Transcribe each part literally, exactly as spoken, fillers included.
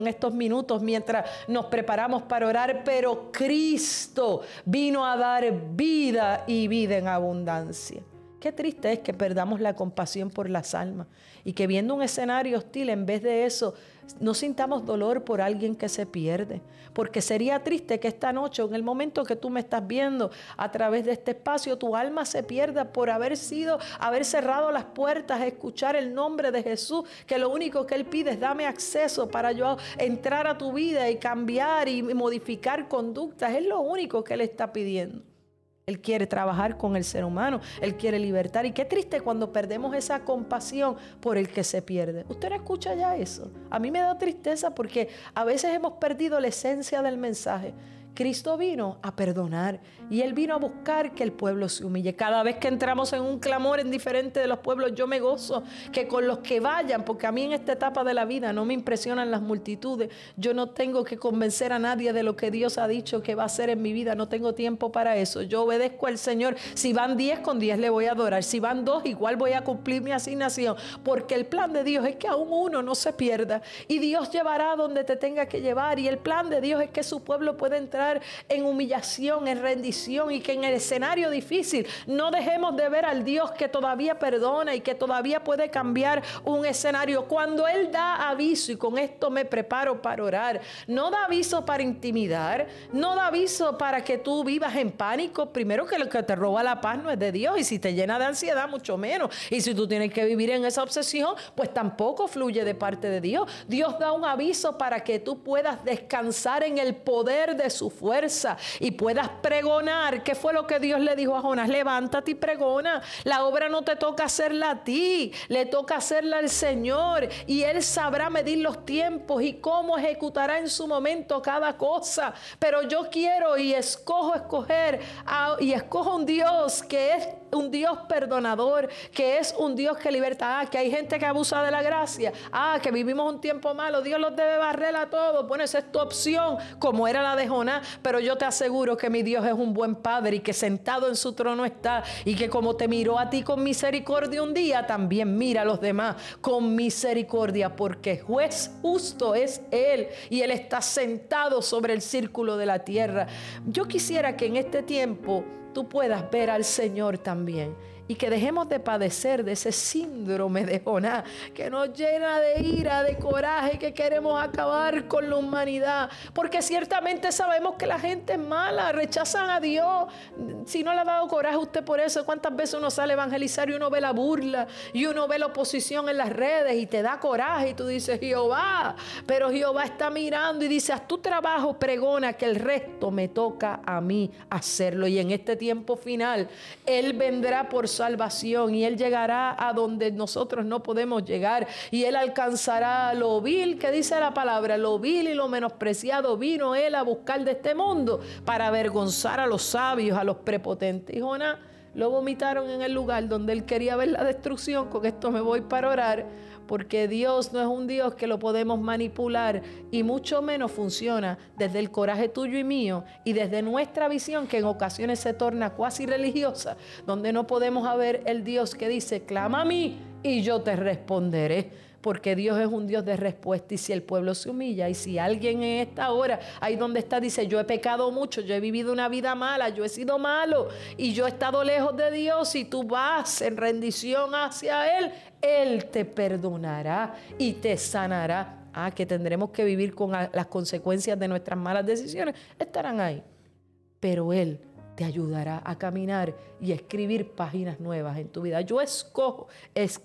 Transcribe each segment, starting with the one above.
en estos minutos mientras nos preparamos para orar, pero Cristo vino a dar vida y vida en abundancia. Qué triste es que perdamos la compasión por las almas y que viendo un escenario hostil, en vez de eso, no sintamos dolor por alguien que se pierde. Porque sería triste que esta noche, en el momento que tú me estás viendo a través de este espacio, tu alma se pierda por haber sido, haber cerrado las puertas a escuchar el nombre de Jesús, que lo único que Él pide es dame acceso para yo entrar a tu vida y cambiar y modificar conductas. Es lo único que Él está pidiendo. Él quiere trabajar con el ser humano, Él quiere libertar. Y qué triste cuando perdemos esa compasión por el que se pierde. ¿Usted no escucha ya eso? A mí me da tristeza porque a veces hemos perdido la esencia del mensaje. Cristo vino a perdonar y Él vino a buscar que el pueblo se humille. Cada vez que entramos en un clamor en diferente de los pueblos, yo me gozo que con los que vayan, porque a mí en esta etapa de la vida no me impresionan las multitudes. Yo no tengo que convencer a nadie de lo que Dios ha dicho que va a hacer en mi vida. No tengo tiempo para eso. Yo obedezco al Señor. Si van diez, con diez le voy a adorar. Si van dos, igual voy a cumplir mi asignación. Porque el plan de Dios es que aún uno no se pierda. Y Dios llevará donde te tenga que llevar. Y el plan de Dios es que su pueblo pueda entrar en humillación, en rendición, y que en el escenario difícil no dejemos de ver al Dios que todavía perdona y que todavía puede cambiar un escenario. Cuando Él da aviso, y con esto me preparo para orar, no da aviso para intimidar, no da aviso para que tú vivas en pánico. Primero, que lo que te roba la paz no es de Dios, y si te llena de ansiedad, mucho menos. Y si tú tienes que vivir en esa obsesión, pues tampoco fluye de parte de Dios. Dios da un aviso para que tú puedas descansar en el poder de su fuerza y puedas pregonar. ¿Qué fue lo que Dios le dijo a Jonás? Levántate y pregona. La obra no te toca hacerla a ti, le toca hacerla al Señor, y Él sabrá medir los tiempos y cómo ejecutará en su momento cada cosa. Pero yo quiero y escojo escoger a, y escojo un Dios que es un Dios perdonador, que es un Dios que liberta. Ah, que hay gente que abusa de la gracia. Ah, que vivimos un tiempo malo. Dios los debe barrer a todos. Bueno, esa es tu opción, como era la de Jonás. Pero yo te aseguro que mi Dios es un buen Padre y que sentado en su trono está, y que como te miró a ti con misericordia un día, también mira a los demás con misericordia, porque juez justo es Él y Él está sentado sobre el círculo de la tierra. Yo quisiera que en este tiempo tú puedas ver al Señor también, y que dejemos de padecer de ese síndrome de Jonás que nos llena de ira, de coraje, que queremos acabar con la humanidad, porque ciertamente sabemos que la gente es mala, rechazan a Dios. Si no le ha dado coraje a usted por eso, ¿cuántas veces uno sale a evangelizar y uno ve la burla y uno ve la oposición en las redes y te da coraje y tú dices Jehová? Pero Jehová está mirando y dice: haz tu trabajo, pregona, que el resto me toca a mí hacerlo. Y en este tiempo final Él vendrá por salvación, y Él llegará a donde nosotros no podemos llegar, y Él alcanzará lo vil, que dice la palabra, lo vil y lo menospreciado vino Él a buscar de este mundo para avergonzar a los sabios, a los prepotentes. Y Jonás lo vomitaron en el lugar donde él quería ver la destrucción. Con esto me voy para orar, porque Dios no es un Dios que lo podemos manipular, y mucho menos funciona desde el coraje tuyo y mío, y desde nuestra visión, que en ocasiones se torna cuasi religiosa, donde no podemos ver el Dios que dice: clama a mí y yo te responderé. Porque Dios es un Dios de respuesta, y si el pueblo se humilla, y si alguien en esta hora, ahí donde está, dice: yo he pecado mucho, yo he vivido una vida mala, yo he sido malo y yo he estado lejos de Dios, y tú vas en rendición hacia Él, Él te perdonará y te sanará. Ah, que tendremos que vivir con las consecuencias de nuestras malas decisiones, estarán ahí, pero Él te ayudará a caminar y a escribir páginas nuevas en tu vida. Yo escojo es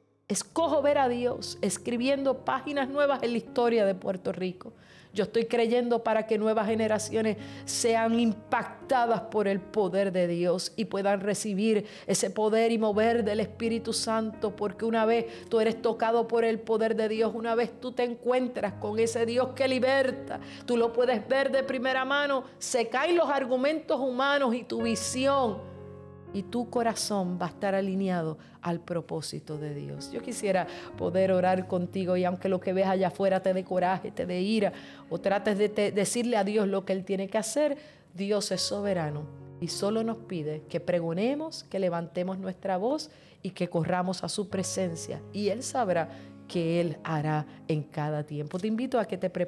Escojo ver a Dios escribiendo páginas nuevas en la historia de Puerto Rico. Yo estoy creyendo para que nuevas generaciones sean impactadas por el poder de Dios y puedan recibir ese poder y mover del Espíritu Santo, porque una vez tú eres tocado por el poder de Dios, una vez tú te encuentras con ese Dios que liberta, tú lo puedes ver de primera mano, se caen los argumentos humanos y tu visión y tu corazón va a estar alineado al propósito de Dios. Yo quisiera poder orar contigo, y aunque lo que ves allá afuera te dé coraje, te dé ira, o trates de te, decirle a Dios lo que Él tiene que hacer, Dios es soberano y solo nos pide que pregonemos, que levantemos nuestra voz y que corramos a su presencia, y Él sabrá que Él hará en cada tiempo. Te invito a que te prepares